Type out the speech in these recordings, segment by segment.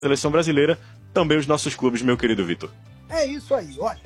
seleção brasileira, também os nossos clubes, meu querido Vitor. É isso aí, olha.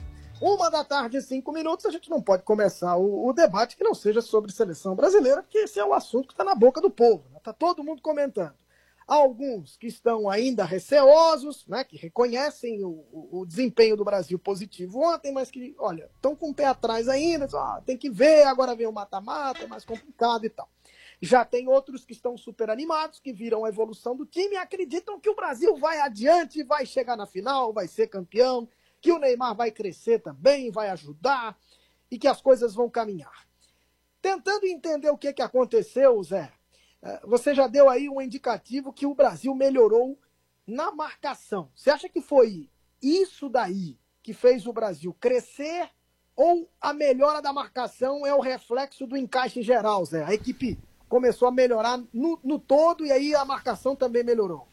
1h05, a gente não pode começar o debate que não seja sobre seleção brasileira, porque esse é o assunto que está na boca do povo, né? Tá todo mundo comentando. Há alguns que estão ainda receosos, né, que reconhecem o desempenho do Brasil positivo ontem, mas que, olha, estão com o pé atrás ainda, tem que ver, agora vem o mata-mata, é mais complicado e tal. Já tem outros que estão super animados, que viram a evolução do time e acreditam que o Brasil vai adiante, vai chegar na final, vai ser campeão, que o Neymar vai crescer também, vai ajudar e que as coisas vão caminhar. Tentando entender o que aconteceu, Zé, você já deu aí um indicativo que o Brasil melhorou na marcação. Você acha que foi isso daí que fez o Brasil crescer ou a melhora da marcação é o reflexo do encaixe geral, Zé? A equipe começou a melhorar no todo e aí a marcação também melhorou.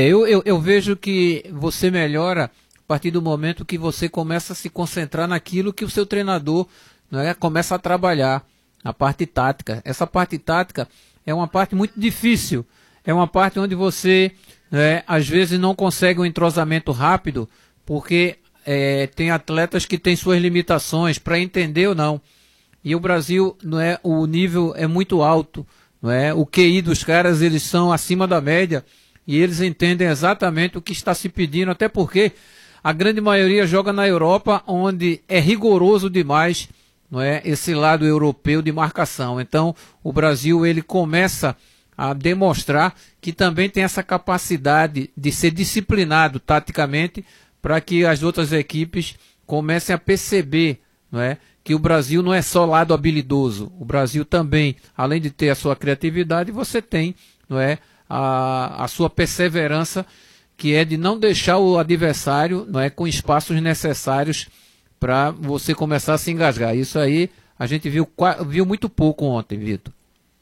Eu vejo que você melhora a partir do momento que você começa a se concentrar naquilo que o seu treinador, né, começa a trabalhar, a parte tática. Essa parte tática é uma parte muito difícil, é uma parte onde você, né, às vezes não consegue um entrosamento rápido, porque tem atletas que têm suas limitações para entender ou não. E o Brasil, não é, o nível é muito alto, não é? O QI dos caras, eles são acima da média e eles entendem exatamente o que está se pedindo, até porque a grande maioria joga na Europa, onde é rigoroso demais, não é, esse lado europeu de marcação. Então, o Brasil ele começa a demonstrar que também tem essa capacidade de ser disciplinado taticamente para que as outras equipes comecem a perceber, não é, que o Brasil não é só lado habilidoso. O Brasil também, além de ter a sua criatividade, você tem, não é, a sua perseverança, que é de não deixar o adversário, não é, com espaços necessários para você começar a se engasgar. Isso aí a gente viu muito pouco ontem, Vitor.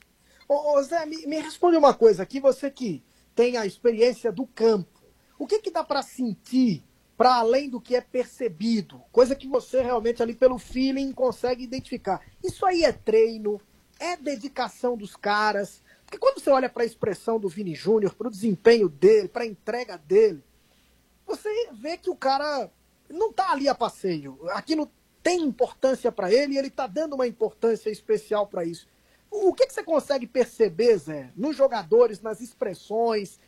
Ô Zé, me responde uma coisa aqui, você que tem a experiência do campo. O que dá para sentir para além do que é percebido? Coisa que você realmente ali pelo feeling consegue identificar. Isso aí é treino, é dedicação dos caras. Porque quando você olha para a expressão do Vini Júnior, para o desempenho dele, para a entrega dele, você vê que o cara não está ali a passeio. Aquilo tem importância para ele e ele está dando uma importância especial para isso. O que você consegue perceber, Zé, nos jogadores, nas expressões,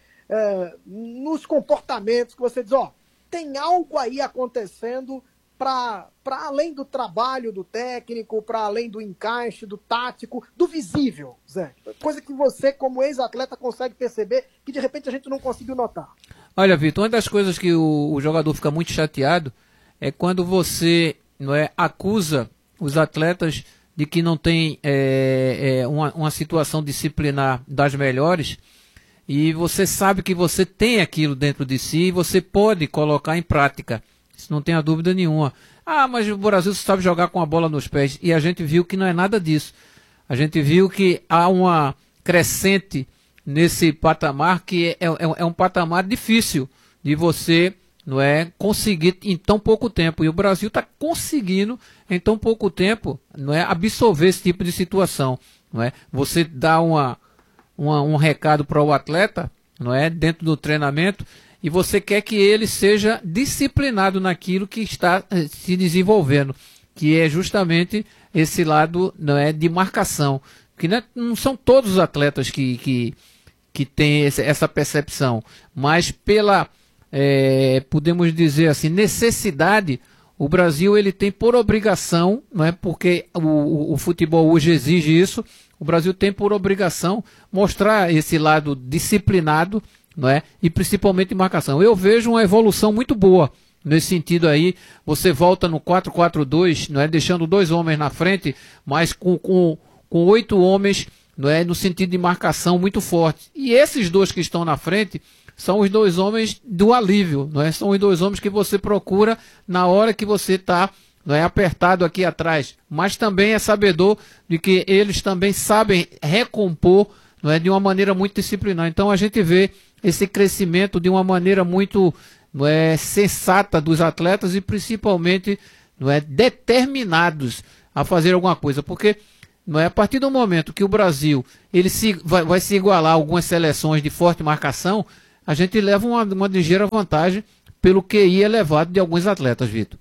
nos comportamentos que você diz, tem algo aí acontecendo para além do trabalho do técnico, para além do encaixe, do tático, do visível, Zé? Coisa que você, como ex-atleta, consegue perceber que de repente a gente não conseguiu notar. Olha, Vitor, uma das coisas que o jogador fica muito chateado é quando você, não é, acusa os atletas de que não tem uma situação disciplinar das melhores, e você sabe que você tem aquilo dentro de si e você pode colocar em prática. Isso não tem a dúvida nenhuma. Mas o Brasil sabe jogar com a bola nos pés. E a gente viu que não é nada disso. A gente viu que há uma crescente nesse patamar que é um patamar difícil de você, não é, conseguir em tão pouco tempo. E o Brasil está conseguindo em tão pouco tempo, não é, absorver esse tipo de situação. Não é? Você dá um recado para o atleta, não é, dentro do treinamento, e você quer que ele seja disciplinado naquilo que está se desenvolvendo, que é justamente esse lado, não é, de marcação, que não são todos os atletas que têm essa percepção, mas pela, podemos dizer assim, necessidade, o Brasil ele tem por obrigação, não é, porque o futebol hoje exige isso, o Brasil tem por obrigação mostrar esse lado disciplinado, não é? E principalmente em marcação. Eu vejo uma evolução muito boa nesse sentido aí. Você volta no 4-4-2, não é? Deixando 2 homens na frente, mas com 8 homens, não é? No sentido de marcação muito forte. E esses 2 que estão na frente são os 2 homens do alívio, não é? São os 2 homens que você procura na hora que você está, não é, apertado aqui atrás. Mas também é sabedor de que eles também sabem recompor, não é, de uma maneira muito disciplinar. Então a gente vê esse crescimento de uma maneira muito, não é, sensata dos atletas e principalmente, não é, determinados a fazer alguma coisa, porque, não é, a partir do momento que o Brasil vai se igualar a algumas seleções de forte marcação, a gente leva uma ligeira vantagem pelo QI elevado de alguns atletas, Vitor.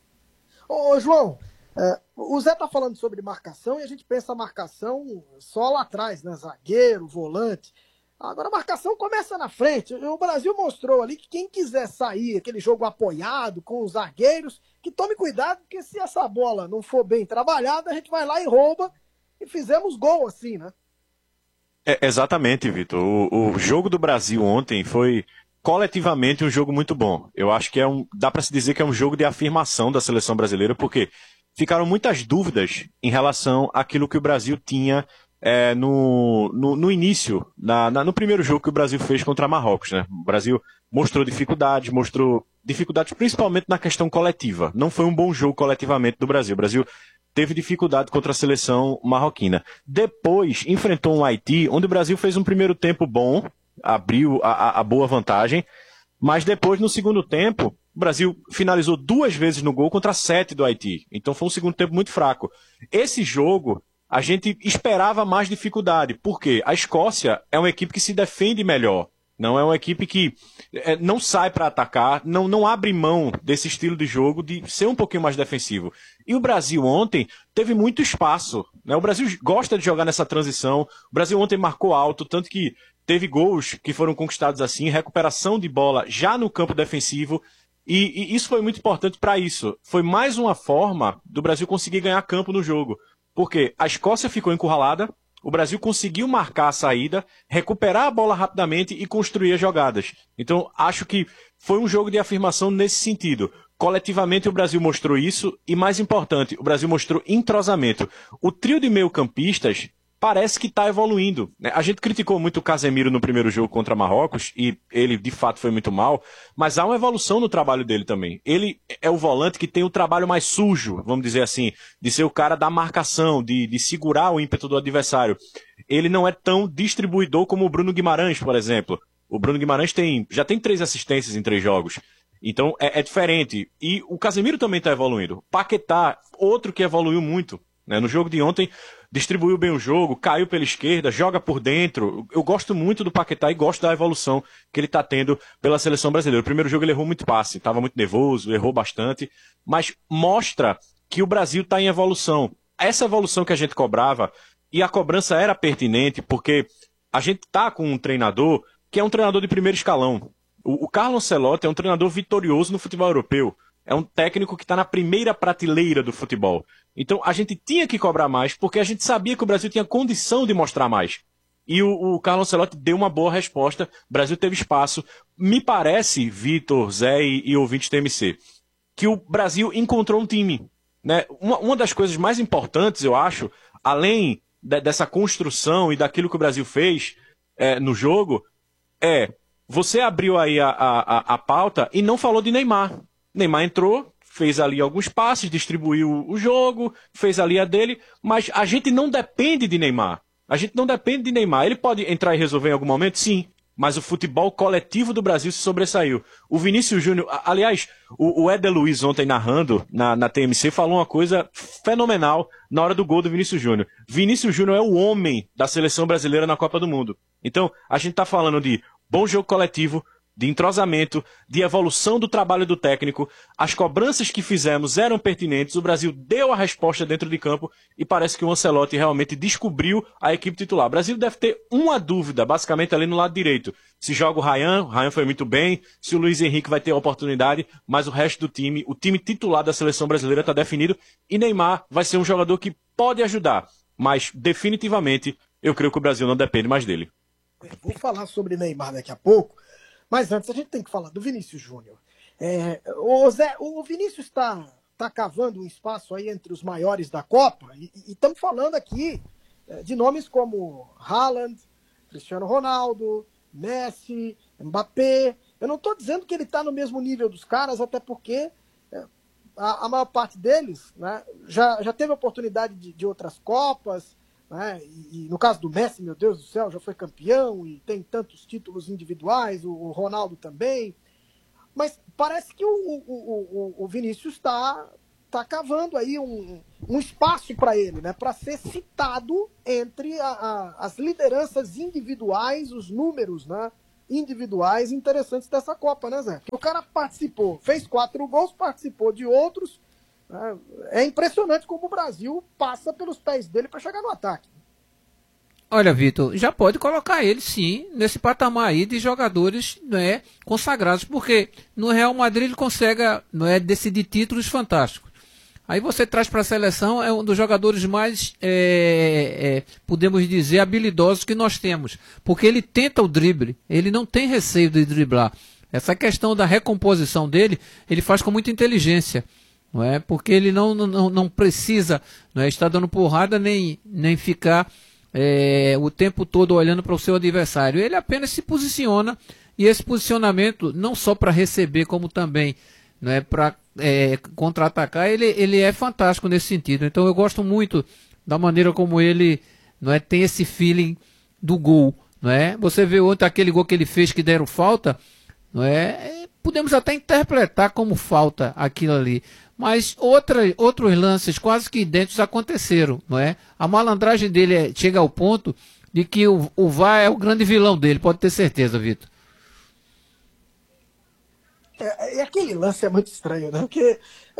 Ô, João, o Zé tá falando sobre marcação e a gente pensa a marcação só lá atrás, né? Zagueiro, volante. Agora a marcação começa na frente. O Brasil mostrou ali que quem quiser sair, aquele jogo apoiado com os zagueiros, que tome cuidado, porque se essa bola não for bem trabalhada, a gente vai lá e rouba e fizemos gol assim, né? Exatamente, Vitor. O jogo do Brasil ontem foi coletivamente um jogo muito bom. Eu acho que dá para se dizer que é um jogo de afirmação da seleção brasileira, porque ficaram muitas dúvidas em relação àquilo que o Brasil tinha no início, no primeiro jogo que o Brasil fez contra Marrocos, né? O Brasil mostrou dificuldades principalmente na questão coletiva. Não foi um bom jogo coletivamente do Brasil. O Brasil teve dificuldade contra a seleção marroquina. Depois enfrentou um Haiti, onde o Brasil fez um primeiro tempo bom, abriu a boa vantagem, mas depois, no segundo tempo, o Brasil finalizou 2 vezes no gol contra 7 do Haiti. Então foi um segundo tempo muito fraco. Esse jogo, a gente esperava mais dificuldade, porque a Escócia é uma equipe que se defende melhor. Não é uma equipe que não sai para atacar, não abre mão desse estilo de jogo de ser um pouquinho mais defensivo. E o Brasil ontem teve muito espaço, né? O Brasil gosta de jogar nessa transição. O Brasil ontem marcou alto, tanto que teve gols que foram conquistados assim, recuperação de bola já no campo defensivo. E isso foi muito importante para isso. Foi mais uma forma do Brasil conseguir ganhar campo no jogo. Porque a Escócia ficou encurralada, o Brasil conseguiu marcar a saída, recuperar a bola rapidamente e construir as jogadas. Então, acho que foi um jogo de afirmação nesse sentido. Coletivamente, o Brasil mostrou isso e, mais importante, o Brasil mostrou entrosamento. O trio de meio-campistas parece que está evoluindo, né? A gente criticou muito o Casemiro no primeiro jogo contra Marrocos, e ele de fato foi muito mal, mas há uma evolução no trabalho dele também. Ele é o volante que tem o trabalho mais sujo, vamos dizer assim, de ser o cara da marcação, de segurar o ímpeto do adversário. Ele não é tão distribuidor como o Bruno Guimarães, por exemplo. O Bruno Guimarães já tem 3 assistências em 3 jogos. Então é diferente. E o Casemiro também está evoluindo. Paquetá, outro que evoluiu muito, né? No jogo de ontem, distribuiu bem o jogo, caiu pela esquerda, joga por dentro. Eu gosto muito do Paquetá e gosto da evolução que ele está tendo pela seleção brasileira. O primeiro jogo ele errou muito passe, estava muito nervoso, errou bastante, mas mostra que o Brasil está em evolução. Essa evolução que a gente cobrava, e a cobrança era pertinente, porque a gente está com um treinador que é um treinador de primeiro escalão. O Carlo Ancelotti é um treinador vitorioso no futebol europeu. É um técnico que está na primeira prateleira do futebol. Então a gente tinha que cobrar mais, porque a gente sabia que o Brasil tinha condição de mostrar mais. E o Carlo Ancelotti deu uma boa resposta, o Brasil teve espaço. Me parece, Vitor, Zé e ouvintes TMC, que o Brasil encontrou um time, né? Uma das coisas mais importantes, eu acho, além dessa construção e daquilo que o Brasil fez no jogo, você abriu aí a pauta e não falou de Neymar. Neymar entrou, fez ali alguns passes, distribuiu o jogo, fez ali a dele, mas a gente não depende de Neymar. A gente não depende de Neymar. Ele pode entrar e resolver em algum momento? Sim. Mas o futebol coletivo do Brasil se sobressaiu. O Vinícius Júnior, aliás, o Éder Luiz ontem narrando na TMC falou uma coisa fenomenal na hora do gol do Vinícius Júnior. Vinícius Júnior é o homem da seleção brasileira na Copa do Mundo. Então, a gente está falando de bom jogo coletivo, de entrosamento, de evolução do trabalho do técnico. As cobranças que fizemos eram pertinentes, o Brasil deu a resposta dentro de campo e parece que o Ancelotti realmente descobriu a equipe titular. O Brasil deve ter uma dúvida, basicamente ali no lado direito. Se joga o Ryan foi muito bem, se o Luiz Henrique vai ter a oportunidade, mas o resto do time, o time titular da seleção brasileira está definido e Neymar vai ser um jogador que pode ajudar, mas definitivamente eu creio que o Brasil não depende mais dele. Vou falar sobre Neymar daqui a pouco, mas antes a gente tem que falar do Vinícius Júnior. Zé, o Vinícius está cavando um espaço aí entre os maiores da Copa, e estamos falando aqui de nomes como Haaland, Cristiano Ronaldo, Messi, Mbappé. Eu não estou dizendo que ele está no mesmo nível dos caras, até porque a maior parte deles, né, já teve oportunidade de outras Copas, né, e no caso do Messi, meu Deus do céu, já foi campeão e tem tantos títulos individuais, o Ronaldo também. Mas parece que o Vinícius está cavando aí um espaço para ele, né, para ser citado entre as lideranças individuais, os números, né, individuais interessantes dessa Copa, né, Zé? O cara participou, fez 4 gols, participou de outros. É impressionante como o Brasil passa pelos pés dele para chegar no ataque. Olha, Vitor, já pode colocar ele sim nesse patamar aí de jogadores, né, consagrados, porque no Real Madrid ele consegue, decidir títulos fantásticos. Aí você traz para a seleção, é um dos jogadores mais, podemos dizer, habilidosos que nós temos. Porque ele tenta o drible, ele não tem receio de driblar. Essa questão da recomposição dele, ele faz com muita inteligência. Não é? Porque ele não precisa, não é, estar dando porrada nem ficar o tempo todo olhando para o seu adversário. Ele apenas se posiciona, e esse posicionamento, não só para receber, como também, não é, para contra-atacar, ele é fantástico nesse sentido. Então eu gosto muito da maneira como ele, não é, tem esse feeling do gol. Não é? Você vê ontem aquele gol que ele fez que deram falta, não é? Podemos até interpretar como falta aquilo ali. Mas outros lances quase que idênticos aconteceram. Não é? A malandragem dele chega ao ponto de que o VAR é o grande vilão dele, pode ter certeza, Vitor. E aquele lance é muito estranho, né? Porque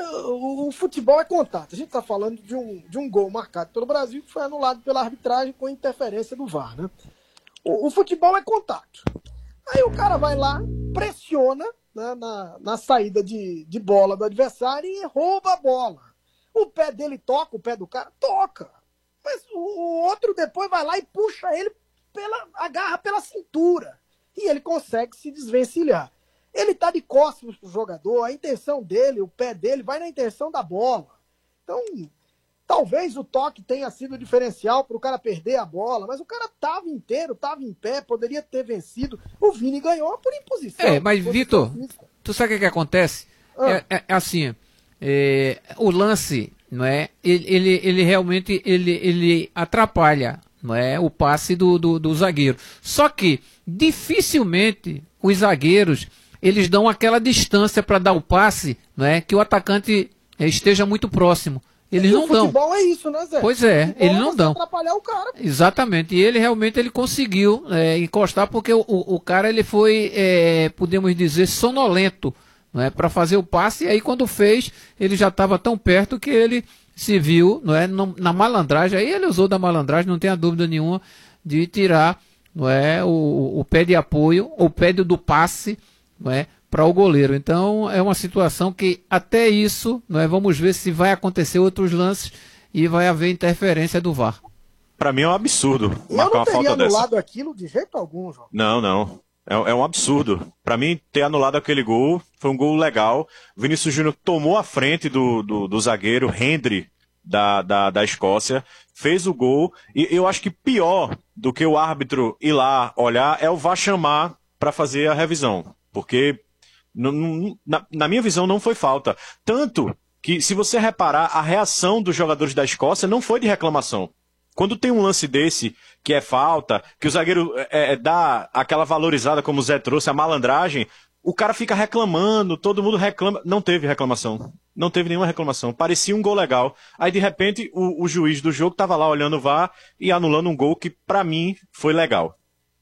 o futebol é contato. A gente está falando de um gol marcado pelo Brasil que foi anulado pela arbitragem com interferência do VAR, né? O futebol é contato. Aí o cara vai lá, pressiona, né, na saída de bola do adversário e rouba a bola. O pé dele toca, o pé do cara toca. Mas o outro depois vai lá e puxa ele, agarra pela cintura. E ele consegue se desvencilhar. Ele tá de costas pro jogador, a intenção dele, o pé dele, vai na intenção da bola. Então, talvez o toque tenha sido diferencial para o cara perder a bola, mas o cara estava inteiro, estava em pé, poderia ter vencido. O Vini ganhou por imposição. Mas Vitor, tu sabe o que acontece? Assim, o lance, não é? Ele realmente ele atrapalha, não é, o passe do zagueiro. Só que dificilmente os zagueiros eles dão aquela distância para dar o passe, não é, que o atacante esteja muito próximo. Eles não dão. O futebol é isso, né, Zé? Pois é, eles não dão. Atrapalhar o cara. Exatamente. E ele realmente conseguiu encostar porque o cara ele foi, podemos dizer, sonolento, não é, para fazer o passe. E aí quando fez, ele já estava tão perto que ele se viu, não é, na malandragem. Aí ele usou da malandragem, não tem a dúvida nenhuma de tirar, não é, o pé de apoio, o pé do passe, não é, para o goleiro. Então é uma situação que até isso, não é, vamos ver se vai acontecer outros lances e vai haver interferência do VAR. Para mim é um absurdo marcar uma falta dessa. Eu não teria anulado aquilo de jeito algum, João. Não. É um absurdo. Para mim, ter anulado aquele gol foi um gol legal. O Vinícius Júnior tomou a frente do zagueiro Hendry da Escócia, fez o gol. E eu acho que pior do que o árbitro ir lá olhar é o VAR chamar para fazer a revisão. Porque na minha visão não foi falta. Tanto que, se você reparar, a reação dos jogadores da Escócia não foi de reclamação. Quando tem um lance desse, que é falta, que o zagueiro dá aquela valorizada, como o Zé trouxe, a malandragem, o cara fica reclamando, todo mundo reclama. Não teve reclamação. Não teve nenhuma reclamação. Parecia um gol legal. Aí, de repente, o juiz do jogo estava lá olhando o VAR e anulando um gol que, para mim, foi legal.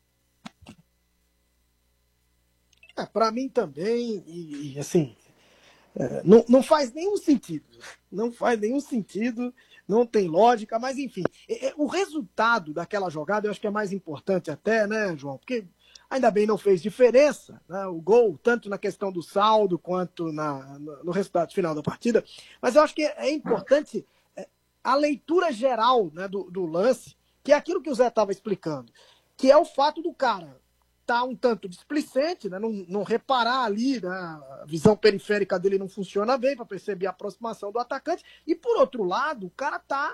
Para mim também, e assim, não faz nenhum sentido. Não faz nenhum sentido, não tem lógica, mas enfim. O resultado daquela jogada eu acho que é mais importante até, né, João? Porque ainda bem não fez diferença, né, o gol, tanto na questão do saldo quanto no resultado final da partida. Mas eu acho que é importante a leitura geral, né, do lance, que é aquilo que o Zé estava explicando, que é o fato do cara tá um tanto displicente, né? Não reparar ali, né? A visão periférica dele não funciona bem para perceber a aproximação do atacante. E, por outro lado, o cara tá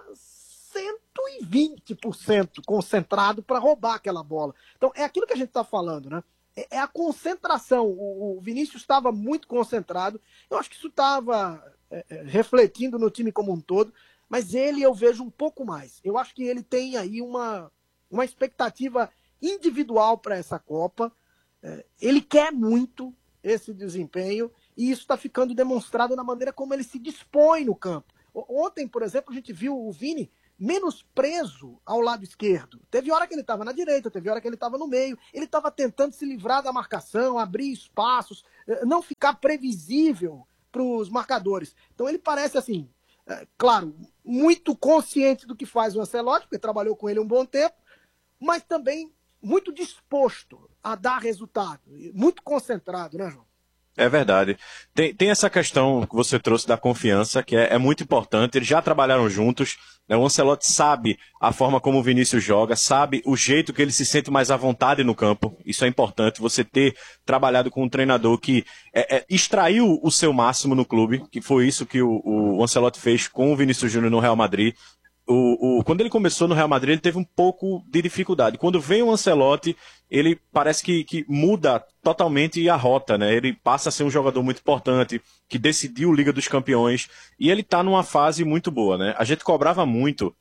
120% concentrado para roubar aquela bola. Então, é aquilo que a gente está falando, né? É a concentração. O Vinícius estava muito concentrado. Eu acho que isso estava refletindo no time como um todo. Mas ele, eu vejo um pouco mais. Eu acho que ele tem aí uma expectativa individual para essa Copa. Ele quer muito esse desempenho e isso está ficando demonstrado na maneira como ele se dispõe no campo. Ontem, por exemplo, a gente viu o Vini menos preso ao lado esquerdo. Teve hora que ele estava na direita, teve hora que ele estava no meio, ele estava tentando se livrar da marcação, abrir espaços, não ficar previsível para os marcadores. Então ele parece assim, claro, muito consciente do que faz o Ancelotti, porque trabalhou com ele um bom tempo, mas também muito disposto a dar resultado, muito concentrado, né, João? É verdade. Tem essa questão que você trouxe da confiança, que é muito importante. Eles já trabalharam juntos, né? O Ancelotti sabe a forma como o Vinícius joga, sabe o jeito que ele se sente mais à vontade no campo. Isso é importante, você ter trabalhado com um treinador que extraiu o seu máximo no clube, que foi isso que o Ancelotti fez com o Vinícius Júnior no Real Madrid. Quando ele começou no Real Madrid, ele teve um pouco de dificuldade. Quando vem o Ancelotti, ele parece que muda totalmente a rota, né? Ele passa a ser um jogador muito importante, que decidiu Liga dos Campeões, e ele está numa fase muito boa, né? A gente cobrava muito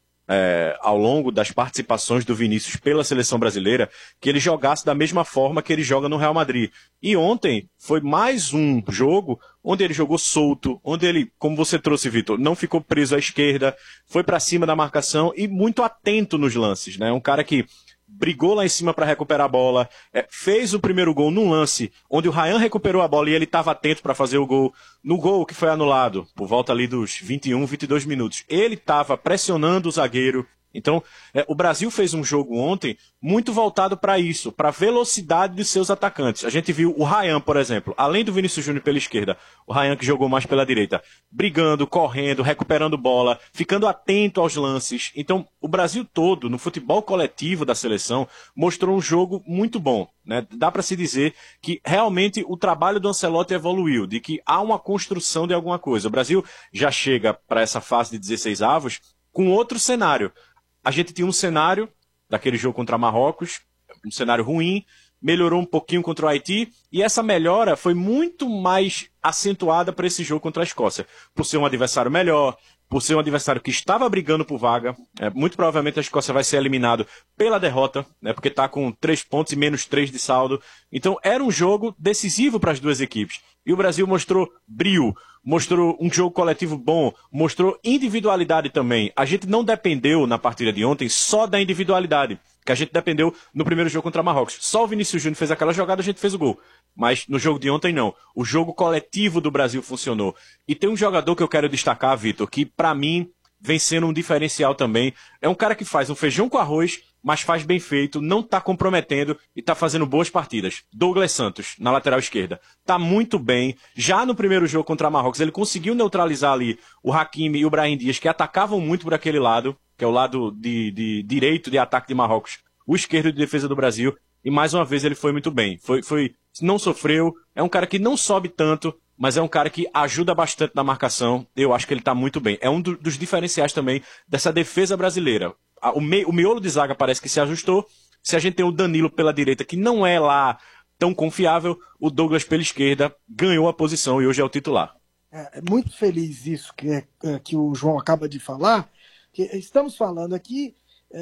ao longo das participações do Vinícius pela seleção brasileira, que ele jogasse da mesma forma que ele joga no Real Madrid. E ontem foi mais um jogo onde ele jogou solto, onde ele, como você trouxe, Vitor, não ficou preso à esquerda, foi para cima da marcação e muito atento nos lances, né? Um cara que brigou lá em cima para recuperar a bola, fez o primeiro gol num lance onde o Ryan recuperou a bola e ele estava atento para fazer o gol. No gol que foi anulado, por volta ali dos 21, 22 minutos, ele estava pressionando o zagueiro. Então, o Brasil fez um jogo ontem muito voltado para isso, para a velocidade de seus atacantes. A gente viu o Ryan, por exemplo, além do Vinícius Júnior pela esquerda, o Ryan que jogou mais pela direita, brigando, correndo, recuperando bola, ficando atento aos lances. Então, o Brasil todo, no futebol coletivo da seleção, mostrou um jogo muito bom, né? Dá para se dizer que realmente o trabalho do Ancelotti evoluiu, de que há uma construção de alguma coisa. O Brasil já chega para essa fase de 16 avos com outro cenário. A gente tinha um cenário daquele jogo contra Marrocos, um cenário ruim, melhorou um pouquinho contra o Haiti, e essa melhora foi muito mais acentuada para esse jogo contra a Escócia, por ser um adversário melhor, por ser um adversário que estava brigando por vaga. Muito provavelmente a Escócia vai ser eliminado pela derrota, né, porque está com 3 pontos e menos 3 de saldo. Então era um jogo decisivo para as duas equipes. E o Brasil mostrou brio, mostrou um jogo coletivo bom, mostrou individualidade também. A gente não dependeu na partida de ontem só da individualidade, que a gente dependeu no primeiro jogo contra Marrocos. Só o Vinícius Júnior fez aquela jogada, a gente fez o gol. Mas no jogo de ontem não. O jogo coletivo do Brasil funcionou. E tem um jogador que eu quero destacar, Vitor, que pra mim vem sendo um diferencial também. É um cara que faz um feijão com arroz, mas faz bem feito, não tá comprometendo e tá fazendo boas partidas. Douglas Santos, na lateral esquerda. Tá muito bem. Já no primeiro jogo contra Marrocos, ele conseguiu neutralizar ali o Hakimi e o Brahim Dias, que atacavam muito por aquele lado, que é o lado de direito de ataque de Marrocos, o esquerdo de defesa do Brasil. E mais uma vez ele foi muito bem. Não sofreu. É um cara que não sobe tanto, mas é um cara que ajuda bastante na marcação. Eu acho que ele está muito bem. É um dos diferenciais também dessa defesa brasileira. O miolo de zaga parece que se ajustou. Se a gente tem o Danilo pela direita, que não é lá tão confiável, o Douglas pela esquerda ganhou a posição e hoje é o titular. É muito feliz isso que o João acaba de falar, que estamos falando aqui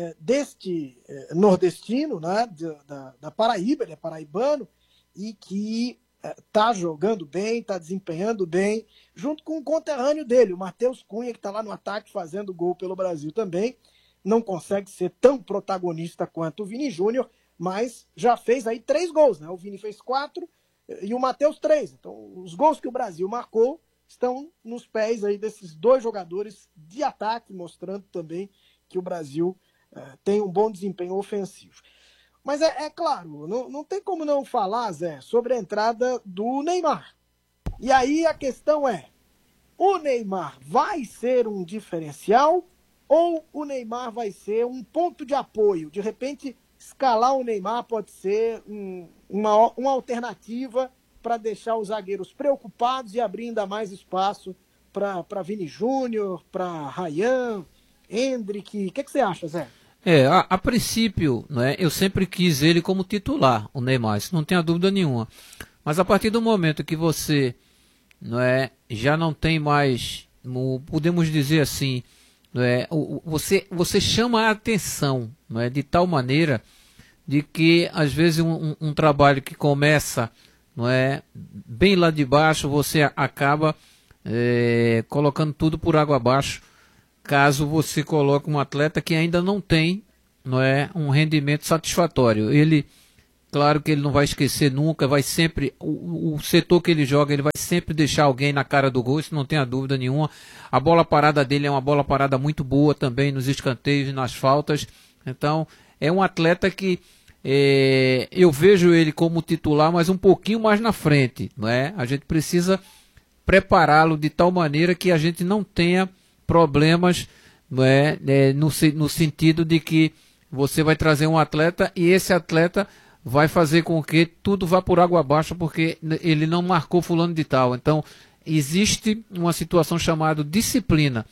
deste nordestino, né, da Paraíba, ele é paraibano, e que está jogando bem, está desempenhando bem, junto com o conterrâneo dele, o Matheus Cunha, que está lá no ataque fazendo gol pelo Brasil também. Não consegue ser tão protagonista quanto o Vini Júnior, mas já fez aí 3 gols, né? O Vini fez 4 e o Matheus 3. Então, os gols que o Brasil marcou estão nos pés aí desses 2 jogadores de ataque, mostrando também que o Brasil tem um bom desempenho ofensivo. Mas é claro, não tem como não falar, Zé, sobre a entrada do Neymar. E aí a questão é, o Neymar vai ser um diferencial ou o Neymar vai ser um ponto de apoio? De repente, escalar o Neymar pode ser uma alternativa para deixar os zagueiros preocupados e abrir ainda mais espaço para Vini Júnior, para Ryan, Endrick. O que você acha, Zé? A princípio, né, eu sempre quis ele como titular, o Neymar, isso não tenha dúvida nenhuma. Mas a partir do momento que você já não tem mais, podemos dizer assim, você chama a atenção, de tal maneira de que às vezes um trabalho que começa bem lá de baixo, você acaba colocando tudo por água abaixo caso você coloque um atleta que ainda não tem, não é, um rendimento satisfatório. Ele, claro que ele não vai esquecer nunca, vai sempre, o setor que ele joga, ele vai sempre deixar alguém na cara do gol, isso não tenha dúvida nenhuma. A bola parada dele é uma bola parada muito boa também nos escanteios e nas faltas. Então, é um atleta que eu vejo ele como titular, mas um pouquinho mais na frente, não é? A gente precisa prepará-lo de tal maneira que a gente não tenha problemas, não é? No sentido de que você vai trazer um atleta e esse atleta vai fazer com que tudo vá por água abaixo porque ele não marcou fulano de tal. Então, existe uma situação chamada disciplina.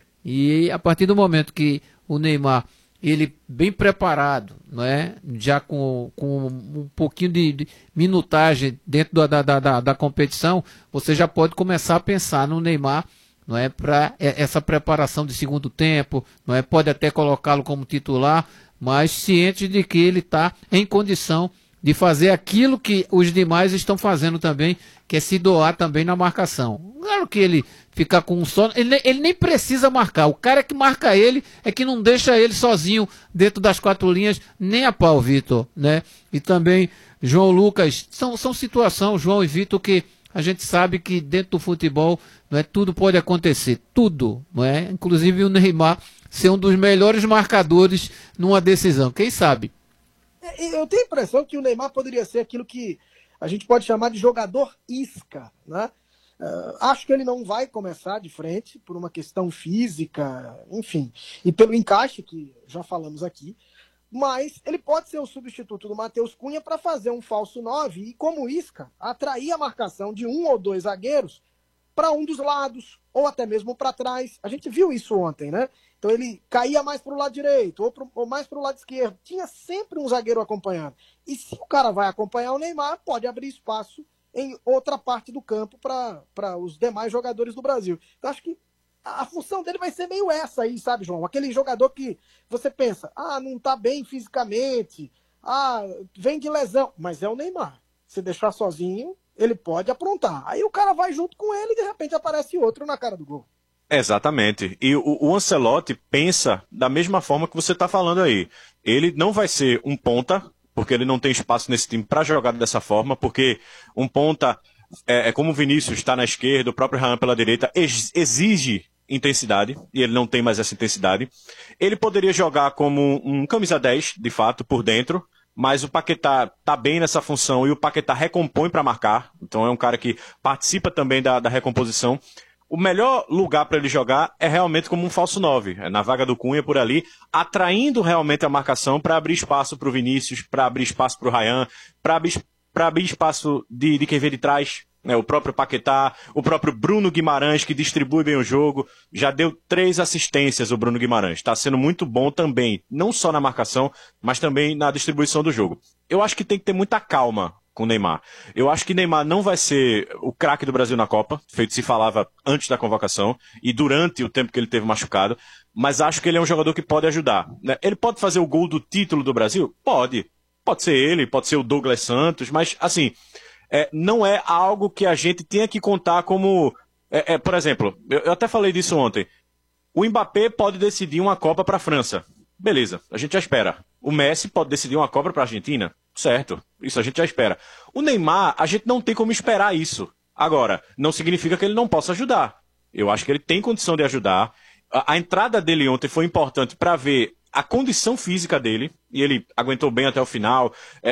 E a partir do momento que o Neymar, ele bem preparado, não é? Já com um pouquinho de minutagem dentro da competição, você já pode começar a pensar no Neymar, não é, para essa preparação de segundo tempo, não é? Pode até colocá-lo como titular, mas ciente de que ele está em condição de fazer aquilo que os demais estão fazendo também, que é se doar também na marcação. Claro que ele ficar com um sono, ele nem precisa marcar, o cara que marca ele é que não deixa ele sozinho dentro das quatro linhas, nem a pau, Vitor, né? E também João Lucas, são situações, João e Vitor, que a gente sabe que dentro do futebol, não é, tudo pode acontecer, tudo, não é? Inclusive o Neymar ser um dos melhores marcadores numa decisão, quem sabe? Eu tenho a impressão que o Neymar poderia ser aquilo que a gente pode chamar de jogador isca, né? Acho que ele não vai começar de frente por uma questão física, enfim, e pelo encaixe que já falamos aqui, mas ele pode ser o substituto do Matheus Cunha para fazer um falso 9 e, como isca, atrair a marcação de um ou dois zagueiros para um dos lados, ou até mesmo para trás. A gente viu isso ontem, né? Então ele caía mais para o lado direito, ou mais para o lado esquerdo. Tinha sempre um zagueiro acompanhando. E se o cara vai acompanhar o Neymar, pode abrir espaço em outra parte do campo para os demais jogadores do Brasil. Então acho que a função dele vai ser meio essa aí, sabe, João? Aquele jogador que você pensa, não tá bem fisicamente, vem de lesão, mas é o Neymar. Se deixar sozinho, ele pode aprontar. Aí o cara vai junto com ele e de repente aparece outro na cara do gol. Exatamente. E o Ancelotti pensa da mesma forma que você está falando aí. Ele não vai ser um ponta, porque ele não tem espaço nesse time para jogar dessa forma, porque um ponta, como o Vinícius está na esquerda, o próprio Ryan pela direita, exige intensidade, e ele não tem mais essa intensidade. Ele poderia jogar como um camisa 10, de fato, por dentro, mas o Paquetá tá bem nessa função e o Paquetá recompõe para marcar, então é um cara que participa também da recomposição. O melhor lugar para ele jogar é realmente como um falso 9, na vaga do Cunha por ali, atraindo realmente a marcação para abrir espaço para o Vinícius, para abrir espaço para o Ryan, para abrir espaço de quem vem de trás, né? O próprio Paquetá, o próprio Bruno Guimarães, que distribui bem o jogo, já deu 3 assistências o Bruno Guimarães, está sendo muito bom também, não só na marcação, mas também na distribuição do jogo. Eu acho que tem que ter muita calma com o Neymar. Eu acho que Neymar não vai ser o craque do Brasil na Copa, feito se falava antes da convocação e durante o tempo que ele teve machucado, mas acho que ele é um jogador que pode ajudar, né? Ele pode fazer o gol do título do Brasil? Pode. Pode ser ele, pode ser o Douglas Santos, mas assim, não é algo que a gente tenha que contar como... por exemplo, eu até falei disso ontem, o Mbappé pode decidir uma Copa para a França. Beleza, a gente já espera. O Messi pode decidir uma Copa para a Argentina. Certo, isso a gente já espera. O Neymar, a gente não tem como esperar isso. Agora, não significa que ele não possa ajudar. Eu acho que ele tem condição de ajudar. A entrada dele ontem foi importante para ver a condição física dele, e ele aguentou bem até o final,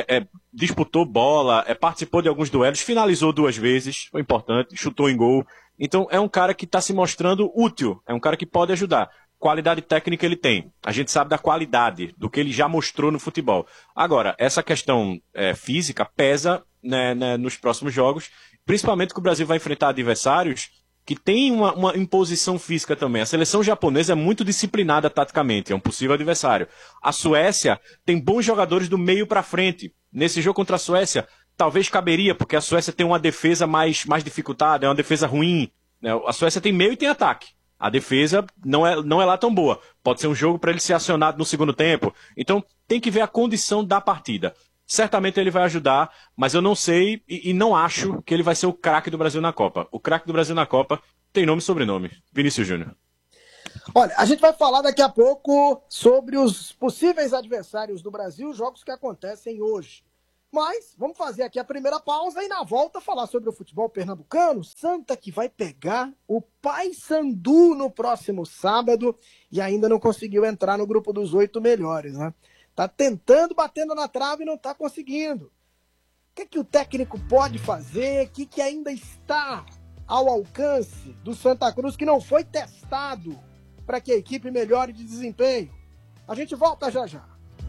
disputou bola, participou de alguns duelos, finalizou 2 vezes, foi importante, chutou em gol. Então é um cara que está se mostrando útil, é um cara que pode ajudar. Qualidade técnica ele tem. A gente sabe da qualidade, do que ele já mostrou no futebol. Agora, essa questão física pesa, né, nos próximos jogos, principalmente que o Brasil vai enfrentar adversários que têm uma imposição física também. A seleção japonesa é muito disciplinada taticamente, é um possível adversário. A Suécia tem bons jogadores do meio para frente. Nesse jogo contra a Suécia, talvez caberia, porque a Suécia tem uma defesa mais dificultada, é uma defesa ruim. Né? A Suécia tem meio e tem ataque. A defesa não é lá tão boa. Pode ser um jogo para ele ser acionado no segundo tempo. Então, tem que ver a condição da partida. Certamente ele vai ajudar, mas eu não sei e não acho que ele vai ser o craque do Brasil na Copa. O craque do Brasil na Copa tem nome e sobrenome. Vinícius Júnior. Olha, a gente vai falar daqui a pouco sobre os possíveis adversários do Brasil, jogos que acontecem hoje. Mas vamos fazer aqui a primeira pausa e na volta falar sobre o futebol pernambucano. Santa que vai pegar o Paysandu no próximo sábado e ainda não conseguiu entrar no grupo dos 8 melhores, né? Tá tentando, batendo na trave e não tá conseguindo. O que o técnico pode fazer? O que ainda está ao alcance do Santa Cruz que não foi testado para que a equipe melhore de desempenho? A gente volta já já.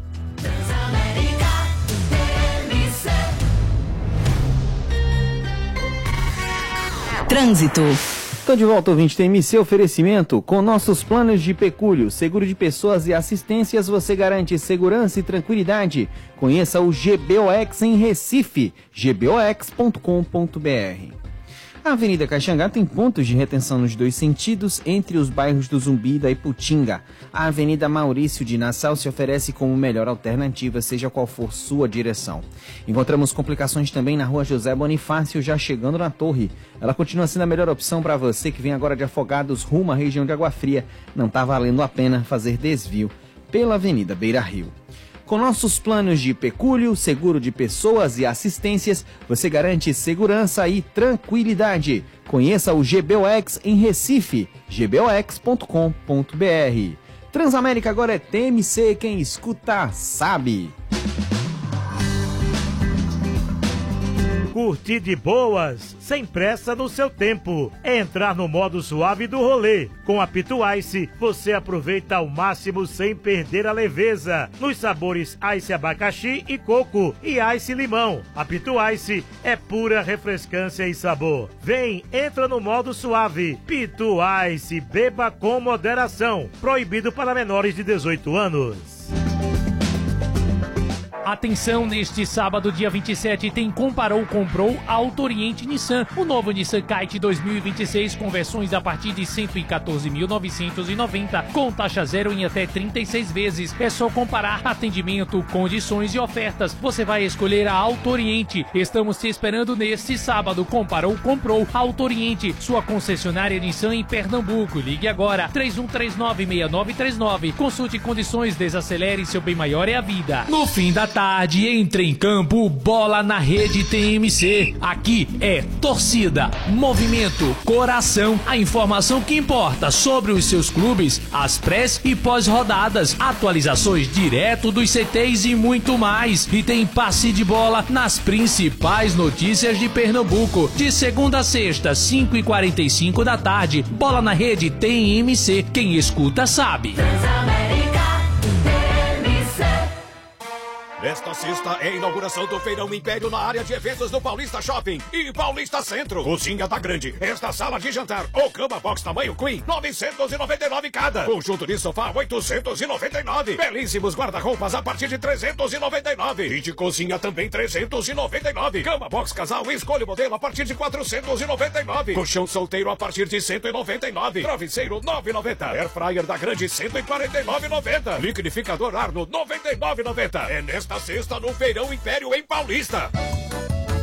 Trânsito. Tô de volta, ouvinte, tem TMC oferecimento. Com nossos planos de pecúlio, seguro de pessoas e assistências, você garante segurança e tranquilidade. Conheça o GBOX em Recife, gbox.com.br. A Avenida Caxangá tem pontos de retenção nos 2 sentidos entre os bairros do Zumbi e da Iputinga. A Avenida Maurício de Nassau se oferece como melhor alternativa, seja qual for sua direção. Encontramos complicações também na Rua José Bonifácio, já chegando na Torre. Ela continua sendo a melhor opção para você que vem agora de Afogados rumo à região de Água Fria. Não está valendo a pena fazer desvio pela Avenida Beira Rio. Com nossos planos de pecúlio, seguro de pessoas e assistências, você garante segurança e tranquilidade. Conheça o GBOX em Recife, gbox.com.br. Transamérica agora é TMC, quem escuta sabe. Curtir de boas, sem pressa no seu tempo. É entrar no modo suave do rolê. Com a Pitu Ice, você aproveita ao máximo sem perder a leveza. Nos sabores Ice abacaxi e coco e Ice limão. A Pitu Ice é pura refrescância e sabor. Vem, entra no modo suave. Pitu Ice, beba com moderação. Proibido para menores de 18 anos. Atenção, neste sábado, dia 27, tem Comprou Auto Oriente Nissan. O novo Nissan Kite 2026 com versões a partir de 114.990, com taxa zero em até 36 vezes. É só comparar atendimento, condições e ofertas. Você vai escolher a Auto Oriente. Estamos te esperando neste sábado. Comprou Auto Oriente, sua concessionária Nissan em Pernambuco. Ligue agora, 3139-6939. Consulte condições, desacelere, seu bem maior é a vida. No fim da tarde, entre em campo, bola na rede TMC. Aqui é torcida, movimento, coração, a informação que importa sobre os seus clubes, as pré e pós-rodadas, atualizações direto dos CTs e muito mais. E tem passe de bola nas principais notícias de Pernambuco, de segunda a sexta, 5h45 da tarde. Bola na rede TMC, quem escuta sabe. Esta sexta é a inauguração do Feirão Império na área de eventos do Paulista Shopping e Paulista Centro. Cozinha da Grande, esta sala de jantar ou cama box tamanho Queen, 999 cada. Conjunto de sofá, 899. Belíssimos guarda-roupas a partir de 399. E de cozinha também 399. Cama box casal, escolha o modelo a partir de 499. Colchão solteiro a partir de 199. Travesseiro, 990. Air fryer da Grande, 149,90. Liquidificador Arno, 99,90. É nesta sexta no Feirão Império em Paulista.